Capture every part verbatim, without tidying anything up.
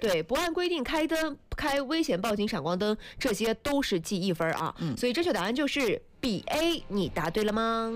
对，不按规定开灯、开危险报警闪光灯，这些都是记一分啊。嗯，所以正确答案就是 B A， 你答对了吗？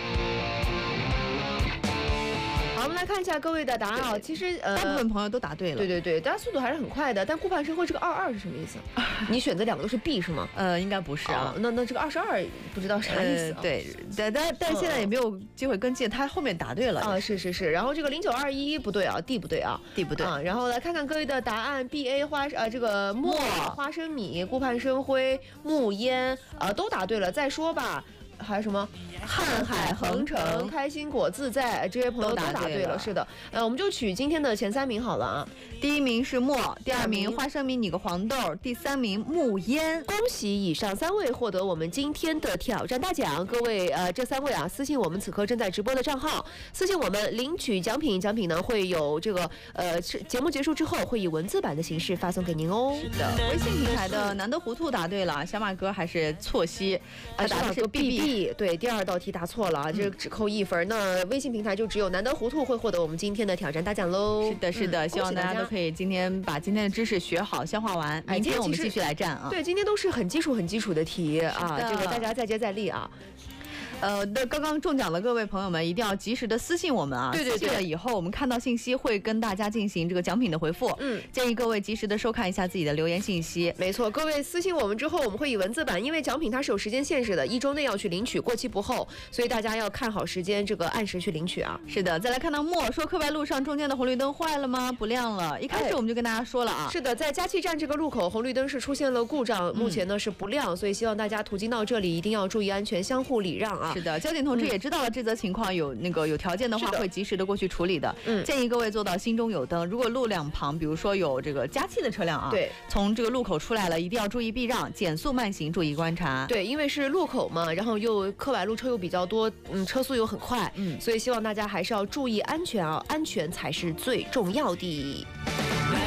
好，我们来看一下各位的答案啊。其实呃， 大部分朋友都答对了。 对对对，大家速度还是很快的。但顾盼生辉这个二二是什么意思？你选择两个都是 B 是吗？ 呃，应该不是啊。 哦、那那这个二十二不知道啥意思、啊呃？对，但但但现在也没有机会跟进，他后面答对了啊。是是是。然后这个零九二一不对啊 ，D 不对啊 ，D 不对啊。然后来看看各位的答案 ，B A 花呃这个墨花生米、顾盼生辉、木烟啊都答对了。再说吧。还有什么瀚海恒城、开心果自在，这些朋友都答对了。是的，呃，我们就取今天的前三名好了啊。 第一名是墨，第二名花生米你个黄豆，第三名木烟。 恭喜以上三位获得我们今天的挑战大奖。各位呃，这三位啊，私信我们此刻正在直播的账号，私信我们领取奖品。奖品呢会有这个呃节目结束之后会以文字版的形式发送给您哦。 是的，微信平台的难得糊涂答对了，小马哥还是错西，他答的是 B B。 对，第二道题答错了，这只扣一分。那微信平台就只有难得糊涂会获得我们今天的挑战大奖喽。 是的，是的， 嗯、 希望大家都可以今天把今天的知识学好、消化完。明天我们继续来战啊！ 对，今天都是很基础、很基础的题啊，这个大家再接再厉啊。 呃，那刚刚中奖的各位朋友们，一定要及时的私信我们啊！ 对对对， 私信了以后，我们看到信息会跟大家进行这个奖品的回复。嗯，建议各位及时的收看一下自己的留言信息。 没错，各位私信我们之后，我们会以文字版，因为奖品它是有时间限制的，一周内要去领取，过期不候，所以大家要看好时间，这个按时去领取啊。 是的，再来看到莫说课外路上中间的红绿灯坏了吗？不亮了。一开始我们就跟大家说了啊， 哎、是的，在佳期站这个路口红绿灯是出现了故障，目前呢是不亮，所以希望大家途经到这里一定要注意安全，相互礼让啊。 是的，交警同志也知道了这则情况，有那个有条件的话会及时的过去处理的。嗯，建议各位做到心中有灯。如果路两旁，比如说有这个加气的车辆啊， 对， 从这个路口出来了，一定要注意避让，减速慢行，注意观察。 对，因为是路口嘛，然后又课外路车又比较多，嗯，车速又很快，嗯，所以希望大家还是要注意安全啊，安全才是最重要的。